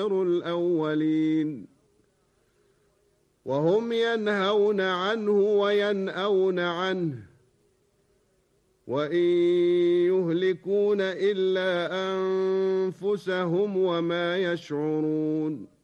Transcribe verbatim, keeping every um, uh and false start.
الأولين وهم ينهون عنه وينأون عنه وإن يهلكون إلا أنفسهم وما يشعرون